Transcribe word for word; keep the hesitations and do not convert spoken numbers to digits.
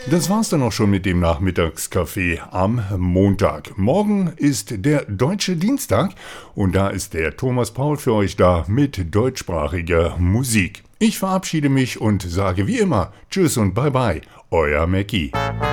Das war's dann auch schon mit dem Nachmittagskaffee am Montag. Morgen ist der Deutsche Dienstag und da ist der Thomas Paul für euch da mit deutschsprachiger Musik. Ich verabschiede mich und sage wie immer Tschüss und Bye Bye, euer Mackie.